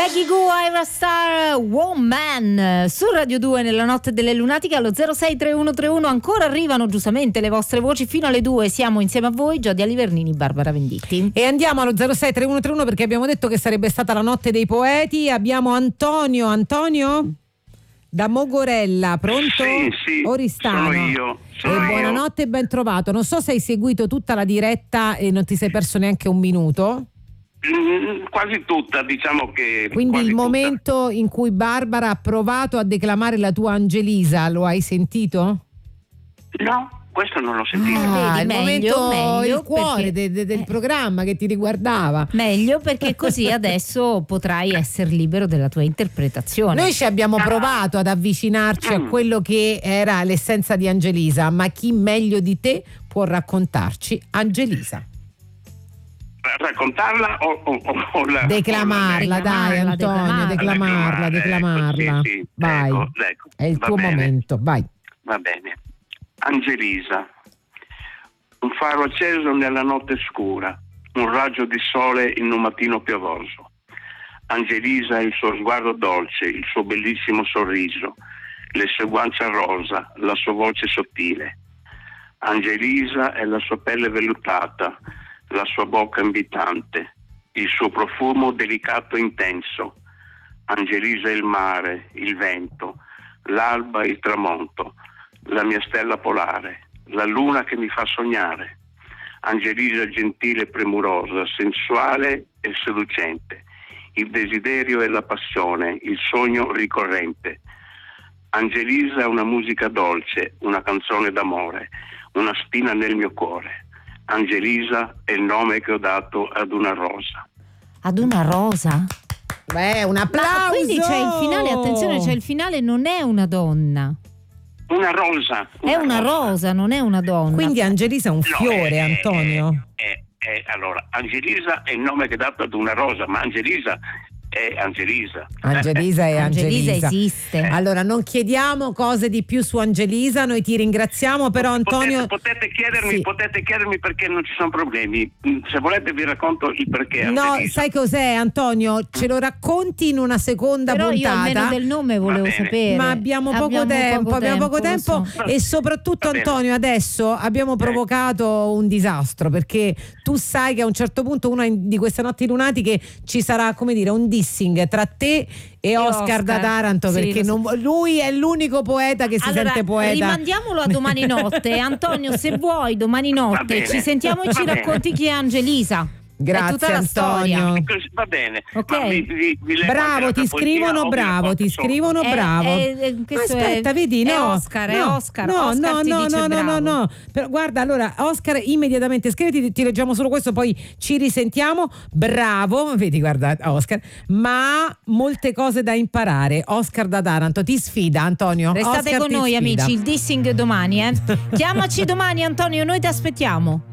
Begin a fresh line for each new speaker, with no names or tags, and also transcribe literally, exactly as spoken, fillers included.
Peggy Goo, Ira Star, Woman su Radio due nella notte delle lunatiche allo zero sei tre uno tre uno. Ancora arrivano giustamente le vostre voci fino alle due. Siamo insieme a voi, Giodia Livernini, Barbara Venditti.
E andiamo allo zero sei tre uno tre uno perché abbiamo detto che sarebbe stata la notte dei poeti. Abbiamo Antonio. Antonio? Da Mogorella, pronto?
Sì, sì,
Oristano.
sono io. Sono
e
io.
buonanotte e ben trovato. Non so se hai seguito tutta la diretta e non ti sei perso neanche un minuto.
Mm, quasi tutta, diciamo che.
Quindi
quasi
il
tutta.
momento in cui Barbara ha provato a declamare la tua Angelisa, lo hai sentito?
No, questo non l'ho sentito.
Ah,
vedi,
il
meglio,
momento,
meglio,
il cuore
perché-
de- de- del
eh.
programma che ti riguardava.
Meglio, perché così adesso potrai essere libero della tua interpretazione.
Noi ci abbiamo provato ad avvicinarci a quello che era l'essenza di Angelisa, ma chi meglio di te può raccontarci Angelisa?
Raccontarla o, o, o, o la,
Declamarla,
o la-
dai
declamarla,
Antonio, declamarla,
declamarla,
declamarla.
ecco, sì, sì,
Vai,
ecco, ecco,
è il
va
tuo
bene.
momento, vai.
Va bene. Angelisa. Un faro acceso nella notte scura, un raggio di sole in un mattino piovoso. Angelisa, il suo sguardo dolce, il suo bellissimo sorriso, le sue guance rosa, la sua voce sottile. Angelisa è la sua pelle vellutata, la sua bocca invitante, il suo profumo delicato e intenso. Angelisa è il mare, il vento, l'alba e il tramonto, la mia stella polare, la luna che mi fa sognare. Angelisa è gentile e premurosa, sensuale e seducente, il desiderio e la passione, il sogno ricorrente. Angelisa è una musica dolce, una canzone d'amore, una spina nel mio cuore. Angelisa è il nome che ho dato ad una rosa.
Ad una rosa?
Beh, un applauso!
Ma quindi c'è il finale, attenzione, c'è il finale, non è una donna.
Una rosa.
È una rosa, non è una donna.
Quindi Angelisa è un
No,
fiore,
è-
Antonio.
è- è- è- allora, Angelisa è il nome che ho dato ad una rosa, ma Angelisa è Angelisa.
Angelisa è
Angelisa
Angelisa.
esiste.
Allora, non chiediamo cose di più su Angelisa, noi ti ringraziamo, però Antonio...
Potete, potete chiedermi,
Sì.
potete chiedermi perché non ci sono problemi. Mm, Se volete vi racconto il perché.
No,
Angelisa.
sai cos'è Antonio? Ce lo racconti in una seconda
Però io
puntata.
almeno del nome volevo
bene.
sapere.
Ma abbiamo poco tempo, abbiamo poco
lo
tempo
so.
e soprattutto
Va bene.
Antonio adesso abbiamo provocato un disastro perché tu sai che a un certo punto una di queste notti lunatiche ci sarà, come dire, un dissing tra te e Oscar,
Oscar.
da Taranto,
Sì,
perché
lo
non- lui è l'unico poeta che si
Allora,
sente poeta.
rimandiamolo a domani notte. Antonio, se vuoi, domani
Va
notte
bene.
ci sentiamo e ci
Va bene.
racconti chi è Angelisa.
Grazie,
è tutta la
Antonio.
storia.
Così, va bene.
Ok.
Ma vi- vi- vi leggo anche
Bravo,
la
ti
poesia
scrivono
o vi
bravo,
racconto
ti
solo?
scrivono
Eh,
bravo.
eh, eh, questo
Aspetta,
è-
vedi,
è
no,
Oscar, è
no,
Oscar.
No,
Oscar
no,
ti
no,
dice
no, no,
bravo.
no, no. Però, guarda, allora, Oscar immediatamente scriviti, ti, ti leggiamo solo questo, poi ci risentiamo. Bravo, vedi, guarda, Oscar, ma molte cose da imparare. Oscar da Taranto ti sfida, Antonio.
Restate
Oscar
con
ti
noi,
sfida.
amici. Il dissing domani, eh. Chiamaci domani, Antonio, noi ti aspettiamo.